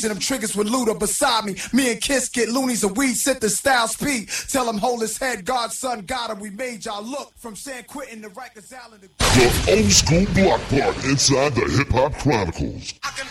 squeezing them triggers with Luda beside me. Me and Kiss get loonies and weed, sit the style speed. Tell him hold his head, Godson got him. We made y'all look from San Quentin to Rikers Island. The Old School Block Party inside the Hip Hop Chronicles.